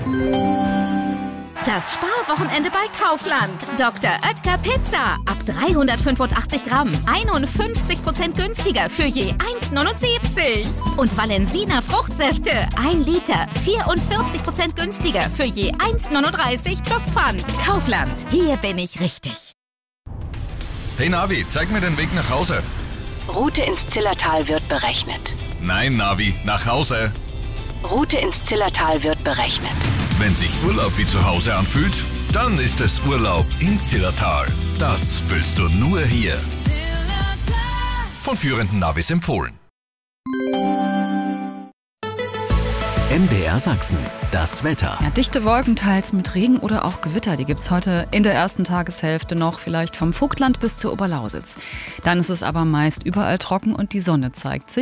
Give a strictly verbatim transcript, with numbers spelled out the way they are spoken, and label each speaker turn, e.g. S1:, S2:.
S1: Das Sparwochenende bei Kaufland. Doktor Oetker Pizza. Ab dreihundertfünfundachtzig Gramm. einundfünfzig Prozent günstiger für je eins neunundsiebzig. Und Valensina Fruchtsäfte. ein Liter. vierundvierzig Prozent günstiger für je eins neununddreißig plus Pfand. Kaufland. Hier bin ich richtig.
S2: Hey Navi, zeig mir den Weg nach Hause.
S3: Route ins Zillertal wird berechnet.
S2: Nein, Navi, nach Hause.
S3: Route ins Zillertal wird berechnet.
S2: Wenn sich Urlaub wie zu Hause anfühlt, dann ist es Urlaub im Zillertal. Das fühlst du nur hier. Von führenden Navis empfohlen.
S4: M D R Sachsen, das Wetter.
S5: Ja, dichte Wolken, teils mit Regen oder auch Gewitter, die gibt es heute in der ersten Tageshälfte noch, vielleicht vom Vogtland bis zur Oberlausitz. Dann ist es aber meist überall trocken und die Sonne zeigt sich.